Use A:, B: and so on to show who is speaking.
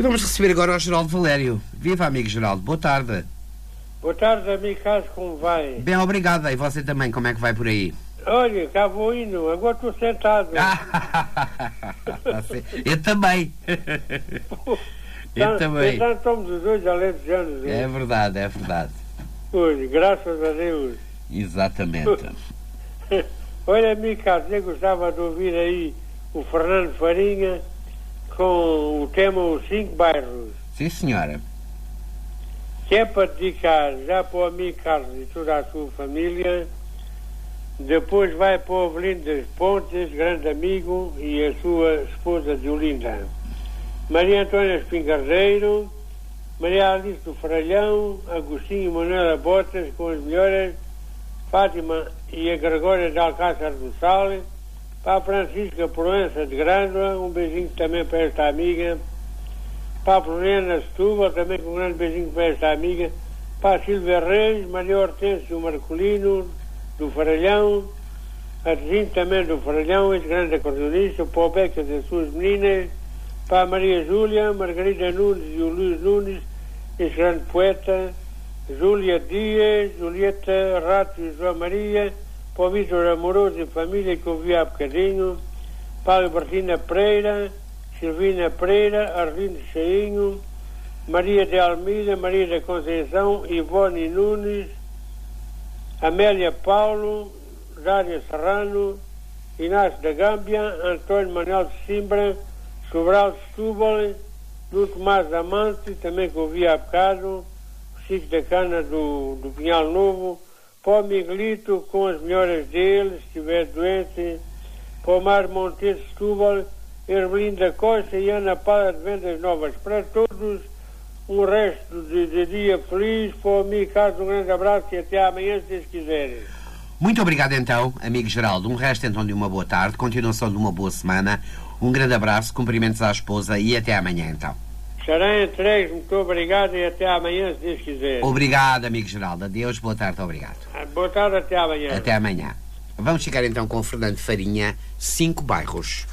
A: E vamos receber agora o Geraldo Valério. Viva, amigo Geraldo, boa tarde.
B: Boa tarde, amigo Carlos, como vai?
A: Bem, obrigado. E você também, como é que vai por aí?
B: Olha, cá vou indo, agora estou sentado.
A: Eu também. Eu também.
B: Então somos os dois alentejanos.
A: É verdade, é verdade.
B: Pois, graças a Deus.
A: Exatamente.
B: Olha, amigo Carlos, eu gostava de ouvir aí o Fernando Farinha com o tema Os 5 Bairros.
A: Sim, senhora.
B: Que é para dedicar já para o amigo Carlos e toda a sua família. Depois vai para o Avelino das Pontes, grande amigo, e a sua esposa Diolinda. Maria Antônia Espingardeiro, Maria Alice do Faralhão, Agostinho e Manuela Botas, com as melhores, Fátima e a Gregória de Alcácer do Sal, para a Francisca Proença de Grândola, um beijinho também para esta amiga, para a Floriana Setúbal, também com um grande beijinho para esta amiga, para a Silvia Reis, Maria Hortêncio Marcolino, do Faralhão, a Tezinho também do Faralhão, esse grande acordeonista, para o Beca das suas meninas, para a Maria Júlia, Margarida Nunes e o Luís Nunes, esse grande poeta, Júlia Dias, Julieta Rato e João Maria, para o Vítor Amoroso e família que ouvi há bocadinho, para a Albertina Pereira, Silvina Pereira, Arlindo Cheinho, Maria de Almeida, Maria da Conceição, Ivone Nunes, Amélia Paulo, Dária Serrano, Inácio da Gâmbia, António Manuel de Simbra, Sobral de Setúbal, do Tomás Amante, também que ouvi há bocado, Chico da Cana do Pinhal Novo, para o Miguelito com as melhoras dele, se estiver doente, para o Mar Monteiro de Setúbal, Hermelinda Costa e Ana Paula de Vendas Novas. Para todos, um resto de dia feliz. Para o amigo Carlos, um grande abraço e até amanhã, se vocês quiserem.
A: Muito obrigado então, amigo Geraldo. Um resto então de uma boa tarde, continuação de uma boa semana. Um grande abraço, cumprimentos à esposa e até amanhã então.
B: Serão entregues, muito obrigado e até amanhã, se Deus quiser.
A: Obrigado, amigo Geraldo. Adeus, boa tarde, obrigado.
B: Boa tarde, até amanhã.
A: Até amanhã. Vamos ficar então com o Fernando Farinha, 5 Bairros.